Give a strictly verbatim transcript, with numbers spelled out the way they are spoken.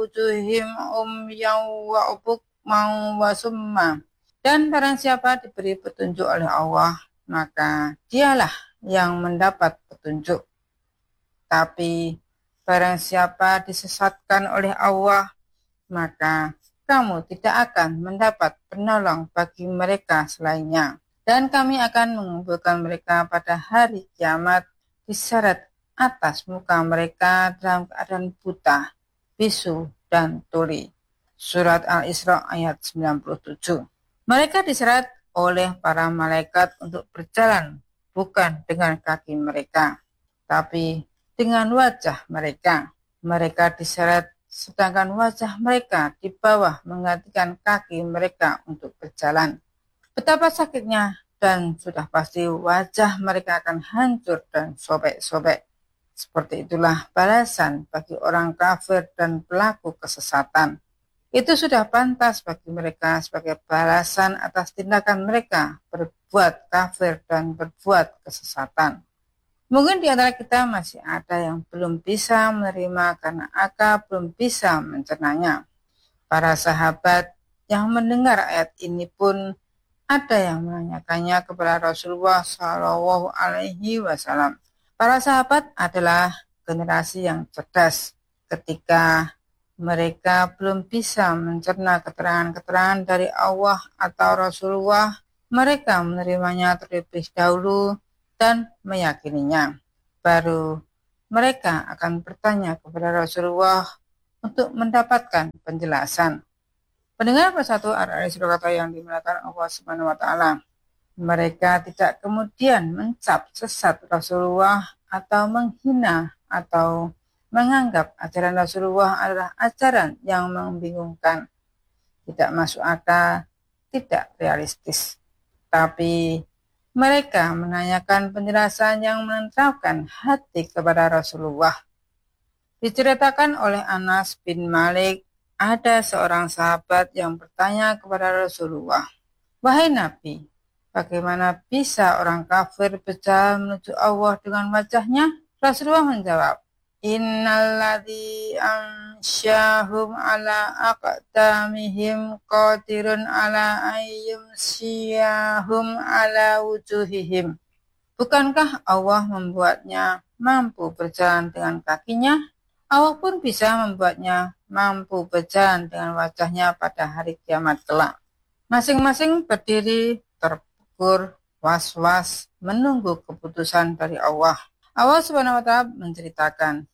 wujuhim umyan wa bukman wa summa. Dan barang siapa diberi petunjuk oleh Allah, maka dialah yang mendapat petunjuk. Tapi barang siapa disesatkan oleh Allah, maka kamu tidak akan mendapat penolong bagi mereka selainnya. Dan kami akan mengumpulkan mereka pada hari kiamat diseret atas muka mereka dalam keadaan buta, bisu, dan tuli. Surat Al-Isra ayat sembilan puluh tujuh. Mereka diseret oleh para malaikat untuk berjalan bukan dengan kaki mereka, tapi dengan wajah mereka. Mereka diseret sedangkan wajah mereka di bawah menggantikan kaki mereka untuk berjalan. Betapa sakitnya, dan sudah pasti wajah mereka akan hancur dan sobek-sobek. Seperti itulah balasan bagi orang kafir dan pelaku kesesatan. Itu sudah pantas bagi mereka sebagai balasan atas tindakan mereka berbuat kafir dan berbuat kesesatan. Mungkin di antara kita masih ada yang belum bisa menerima karena akal belum bisa mencernanya. Para sahabat yang mendengar ayat ini pun ada yang menanyakannya kepada Rasulullah Shallallahu Alaihi Wasallam. Para sahabat adalah generasi yang cerdas. Ketika mereka belum bisa mencerna keterangan-keterangan dari Allah atau Rasulullah, mereka menerimanya terlebih dahulu dan meyakininya. Baru mereka akan bertanya kepada Rasulullah untuk mendapatkan penjelasan. Pendengar persatu R R Surakarta yang dimuliakan Allah Subhanahu wa taala. Mereka tidak kemudian mencap sesat Rasulullah atau menghina atau menganggap ajaran Rasulullah adalah ajaran yang membingungkan, tidak masuk akal, tidak realistis. Tapi mereka menanyakan penjelasan yang menenteramkan hati kepada Rasulullah. Diceritakan oleh Anas bin Malik, ada seorang sahabat yang bertanya kepada Rasulullah, "Wahai Nabi, bagaimana bisa orang kafir berjalan menuju Allah dengan wajahnya?" Rasulullah menjawab, "Innalladzi ansyahum ala aqdamihim qadirun ala ayyumsiyahum ala wujuhihim." Bukankah Allah membuatnya mampu berjalan dengan kakinya? Allah pun bisa membuatnya mampu berjalan dengan wajahnya pada hari kiamat kelak. Masing-masing berdiri terpukul, was-was, menunggu keputusan dari Allah. Allah Subhanahu wa taala menceritakan,